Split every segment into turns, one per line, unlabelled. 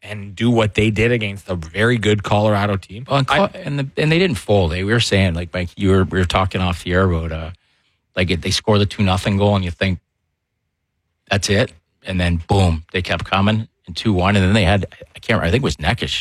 and do what they did against a very good Colorado team.
Well, and they didn't fold. We were saying, like, Mike, we were talking off the air about, they score the 2-0 goal, and you think that's it, and then boom, they kept coming and 2-1, and then they had, I think it was Neckish.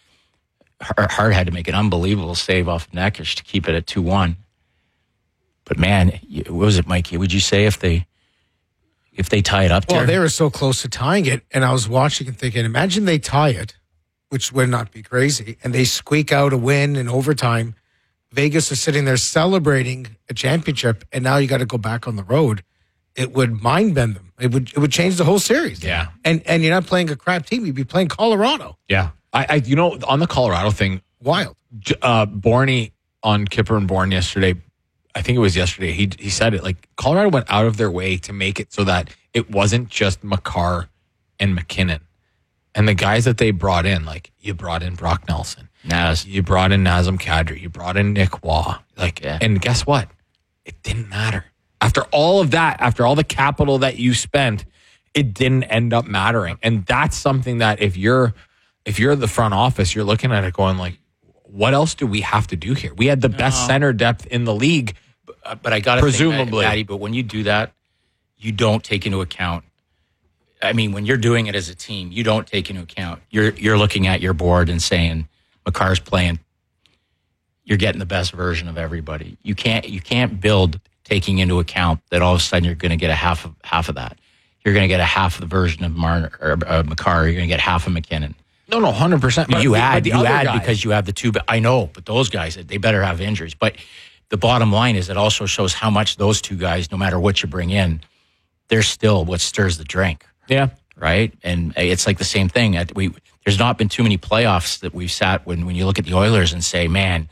Hart had to make an unbelievable save off Neckish to keep it at 2-1. But man, what was it, Mikey? Would you say if they tie it up there?
Well, they were so close to tying it, and I was watching and thinking, imagine they tie it, which would not be crazy, and they squeak out a win in overtime. Vegas is sitting there celebrating a championship, and now you got to go back on the road. It would mind bend them. It would change the whole series.
Yeah.
And you're not playing a crap team. You'd be playing Colorado.
Yeah. I on the Colorado thing,
wild.
Borny on Kipper and Bourne yesterday, I think it was yesterday, he said it, like, Colorado went out of their way to make it so that it wasn't just Makar and McKinnon. And the guys that they brought in, like, you brought in Brock Nelson. You brought in Nazem Kadri. You brought in Nick Waugh. And guess what? It didn't matter. After all of that, after all the capital that you spent, it didn't end up mattering. And that's something that if you're the front office, you're looking at it going like, what else do we have to do here? We had the best center depth in the league,
but I got to
presumably.
Maddie, but when you do that, you don't take into account. I mean, when you're doing it as a team, you don't take into account. You're looking at your board and saying, Makar's playing. You're getting the best version of everybody. You can't build taking into account that all of a sudden you're going to get a half of that. You're going to get a half of the version of Makar. You're going to get half of McKinnon.
No, 100%.
But you add because you have the two. I know, but those guys, they better have injuries. But the bottom line is it also shows how much those two guys, no matter what you bring in, they're still what stirs the drink.
Yeah.
Right? And it's like the same thing. There's not been too many playoffs that we've sat when you look at the Oilers and say, man,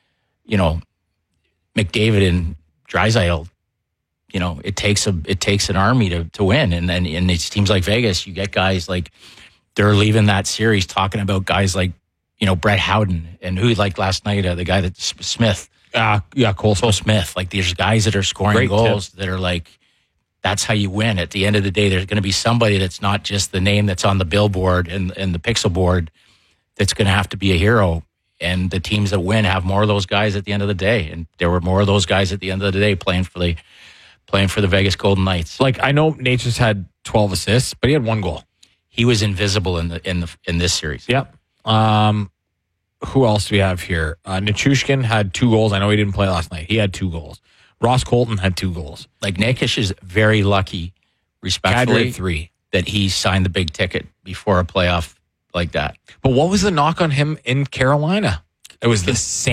McDavid and Draisaitl, it takes an army to win. And then in these teams like Vegas, you get guys like, they're leaving that series talking about guys like, Brett Howden and who, like last night, the guy that Smith. Cole Smith. Like, there's guys that are scoring
Great
goals
tip.
that are like, that's how you win. At the end of the day, there's going to be somebody that's not just the name that's on the billboard and the pixel board that's going to have to be a hero. And the teams that win have more of those guys at the end of the day. And there were more of those guys at the end of the day playing for the Vegas Golden Knights.
Like, I know Nate just had 12 assists, but he had one goal.
He was invisible in this series.
Yep. Who else do we have here? Nichushkin had 2 goals. I know he didn't play last night. He had 2 goals. Ross Colton had 2 goals.
Like, Neckish is very lucky, respectfully,
Kadri 3.
that he signed the big ticket before a playoff like that.
But what was the knock on him in Carolina? It was the same.